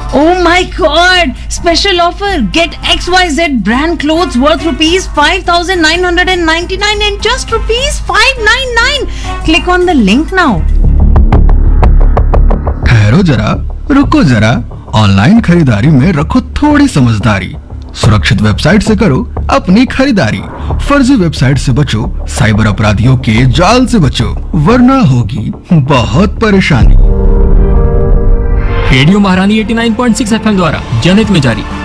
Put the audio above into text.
Oh my God! Special offer. Get XYZ brand clothes worth rupees 5,999 and just rupees 599. Click on the link now. ठहरो जरा, रुको जरा, online खरीदारी में रखो थोड़ी समझदारी। सुरक्षित वेबसाइट से करो अपनी खरीदारी। फर्जी वेबसाइट से बचो, साइबर अपराधियों के जाल से बचो, वरना होगी बहुत परेशानी। रेडियो महारानी 89.6 FM द्वारा जनहित में जारी।